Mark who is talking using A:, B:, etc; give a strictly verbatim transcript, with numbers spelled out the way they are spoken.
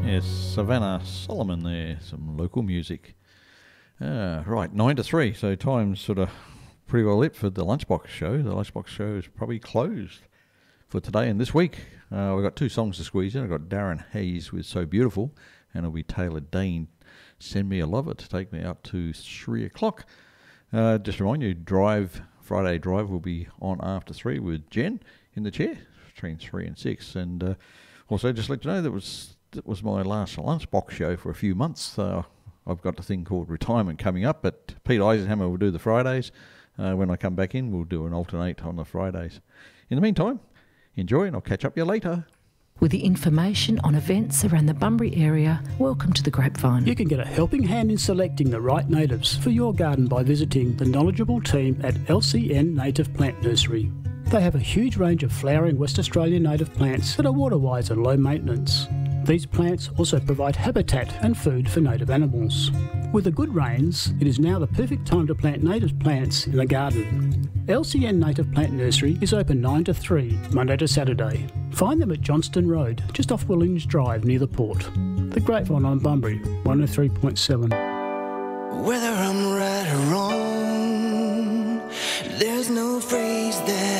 A: Yes, Savannah Solomon there, some local music. Uh, right, nine to three, so time's sort of pretty well lit for the Lunchbox show. The Lunchbox show is probably closed for today and this week. Uh, we've got two songs to squeeze in. I've got Darren Hayes with So Beautiful, and it'll be Taylor Dane, Send Me a Lover, to take me up to three o'clock. Uh, just to remind you, Drive, Friday Drive will be on after three with Jen in the chair between three and six. And uh, also just let you know that was that was my last Lunchbox show for a few months. Uh, I've got a thing called retirement coming up, but Pete Eisenhammer will do the Fridays. Uh, when I come back in, we'll do an alternate on the Fridays. In the meantime, enjoy, and I'll catch up with you later.
B: With the information on events around the Bunbury area, welcome to the Grapevine.
C: You can get a helping hand in selecting the right natives for your garden by visiting the knowledgeable team at L C N Native Plant Nursery. They have a huge range of flowering West Australian native plants that are water-wise and low maintenance. These plants also provide habitat and food for native animals. With the good rains, it is now the perfect time to plant native plants in the garden. L C N Native Plant Nursery is open nine to three, Monday to Saturday. Find them at Johnston Road, just off Williams Drive near the port. The Grapevine on Bunbury, one oh three point seven.
D: Whether I'm right or wrong, there's no phrase that